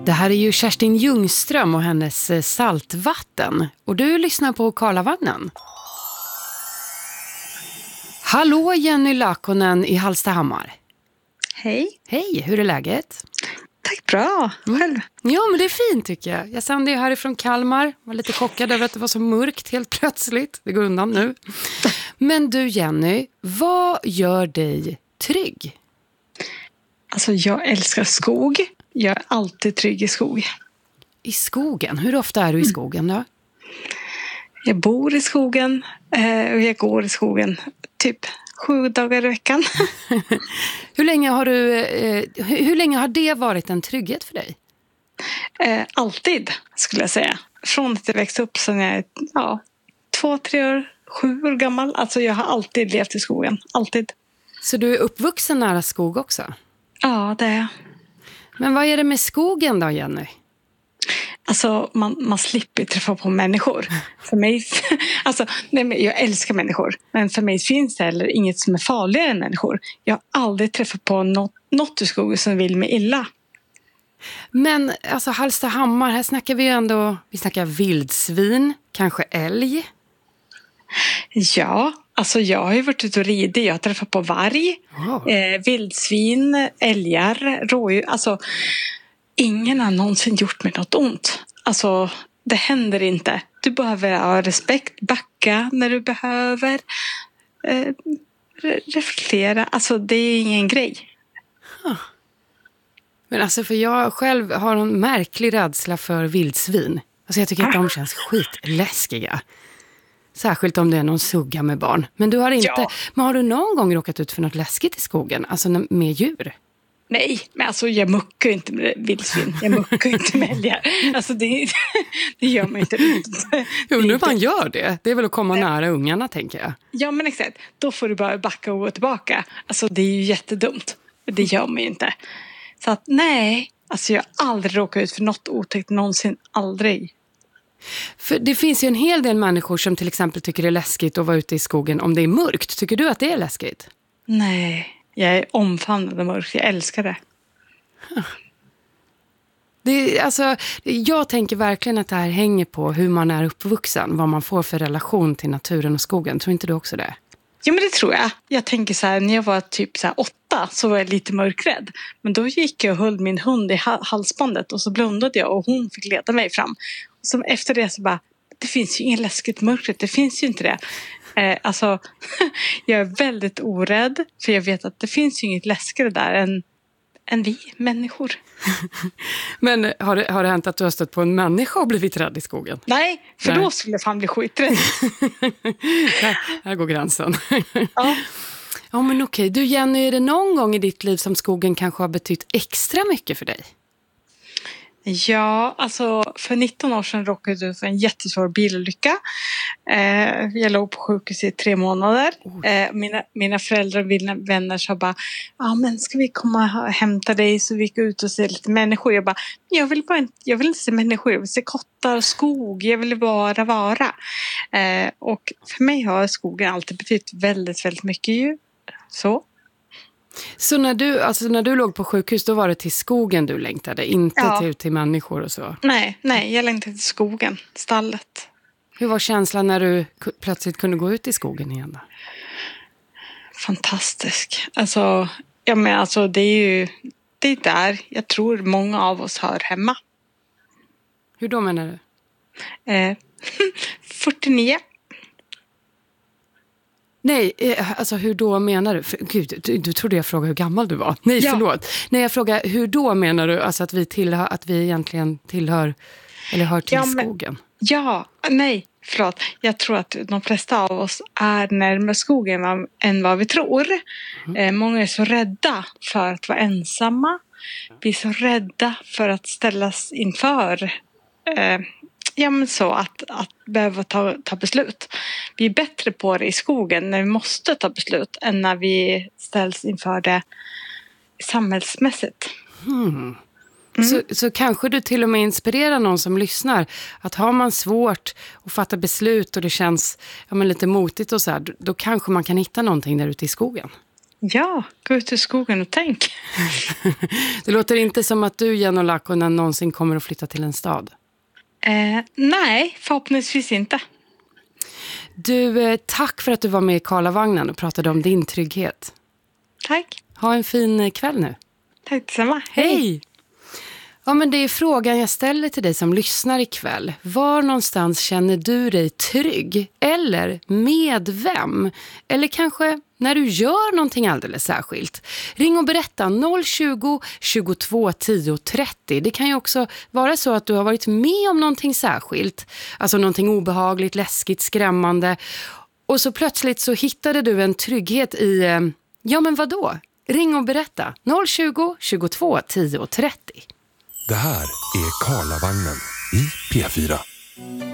Det här är ju Kerstin Ljungström och hennes Saltvatten. Och du lyssnar på Karlavagnen. Hallå Jenny Lakonen i Hallstahammar. Hej. Hej, hur är läget? Tack, bra. Själv? Ja, men det är fint tycker jag. Jag sände ju härifrån Kalmar. Var lite chockad över att det var så mörkt helt plötsligt. Det går undan nu. Men du Jenny, vad gör dig trygg? Alltså jag älskar skog. Jag är alltid trygg i skog. I skogen? Hur ofta är du i skogen då? Jag bor i skogen och jag går i skogen typ 7 dagar i veckan. Hur länge har det varit en trygghet för dig? Alltid skulle jag säga. Från att jag växte upp sedan jag är 2, 3 år, 7 år gammal. Alltså jag har alltid levt i skogen. Alltid. Så du är uppvuxen nära skog också? Ja, det är jag. Men vad är det med skogen då, Jenny? Alltså man slipper träffa på människor. För mig, jag älskar människor. Men för mig finns det heller inget som är farligare än människor. Jag har aldrig träffat på något i skogen som vill mig illa. Men alltså Hallstahammar, här snackar vi ju ändå, vi snackar vildsvin, kanske älg. Ja, alltså jag har ju varit ute och ridit. Jag har träffat på varg, vildsvin, älgar, rådjur. Alltså ingen har någonsin gjort mig något ont. Alltså det händer inte. Du behöver ha respekt, backa när du behöver. Reflektera, alltså det är ingen grej. Men alltså för jag själv har en märklig rädsla för vildsvin. Alltså jag tycker att de känns skitläskiga. Särskilt om det är någon sugga med barn. Men du har inte. Ja. Men har du någon gång råkat ut för något läskigt i skogen? Alltså med djur? Nej, men alltså jag muckar inte med vildsvin. Jag muckar inte med älgar. Alltså det gör man inte. Jag undrar hur man gör det. Det är väl att komma nära ungarna, tänker jag. Ja, men exakt. Då får du bara backa och gå tillbaka. Alltså det är ju jättedumt. Det gör man ju inte. Så att nej, alltså jag har aldrig råkat ut för något otäckt. Någonsin, aldrig. För det finns ju en hel del människor som till exempel tycker det är läskigt att vara ute i skogen om det är mörkt. Tycker du att det är läskigt? Nej, jag är omfamnad av mörkt. Jag älskar det. Jag tänker verkligen att det här hänger på hur man är uppvuxen. Vad man får för relation till naturen och skogen. Tror inte du också det? Ja, men det tror jag. Jag tänker så här, när jag var typ så här 8 så var jag lite mörkrädd. Men då gick jag och höll min hund i halsbandet och så blundade jag och hon fick leda mig fram. Och så efter det så bara, det finns ju inget läskigt mörkret, det finns ju inte det. Alltså, jag är väldigt orädd för jag vet att det finns ju inget läskigare där än vi människor. Men har det hänt att du har stött på en människa och blivit rädd i skogen? Nej, för då skulle jag fan bli skiträdd. Här går gränsen. Ja. Ja, men okej. Du Jenny, är det någon gång i ditt liv som skogen kanske har betytt extra mycket för dig? Ja, alltså för 19 år sedan råkade jag ut för en jättesvår bilolycka. Jag låg på sjukhus i 3 månader. Mina föräldrar och mina vänner sa bara, men ska vi komma och hämta dig så vi går ut och se lite människor? Jag bara, jag vill inte se människor, jag vill se kottar och skog, jag vill bara vara. Och för mig har skogen alltid betytt väldigt, väldigt mycket ju. Så när du låg på sjukhus, då var det till skogen du längtade, inte till människor och så? Nej, jag längtade till skogen, stallet. Hur var känslan när du plötsligt kunde gå ut i skogen igen då? Fantastisk. Alltså, det är där jag tror många av oss hör hemma. Hur då menar du? 49. Nej, alltså hur då menar du? Gud, du trodde jag frågade hur gammal du var. Nej, förlåt. Nej, jag frågar hur då menar du? Alltså att vi egentligen tillhör eller hör till skogen. Förlåt. Jag tror att de flesta av oss är närmare skogen än vad vi tror. Många är så rädda för att vara ensamma. Vi är så rädda för att ställas inför att behöva ta beslut. Vi är bättre på det i skogen när vi måste ta beslut än när vi ställs inför det samhällsmässigt. Så kanske du till och med inspirerar någon som lyssnar att har man svårt att fatta beslut och det känns lite motigt och så här, då kanske man kan hitta någonting där ute i skogen. Ja, gå ut i skogen och tänk. Det låter inte som att du, Jenny Laakkonen, någonsin kommer att flytta till en stad. Nej, förhoppningsvis inte. Du, tack för att du var med i Karlavagnen och pratade om din trygghet. Tack. Ha en fin kväll nu. Tack detsamma. Hej! Ja, men det är frågan jag ställer till dig som lyssnar ikväll. Var någonstans känner du dig trygg? Eller med vem? Eller kanske när du gör någonting alldeles särskilt? Ring och berätta 020 22 10 30. Det kan ju också vara så att du har varit med om någonting särskilt. Alltså någonting obehagligt, läskigt, skrämmande. Och så plötsligt så hittade du en trygghet i... Ja, men vadå? Ring och berätta 020 22 10 30. Det här är Karlavagnen i P4.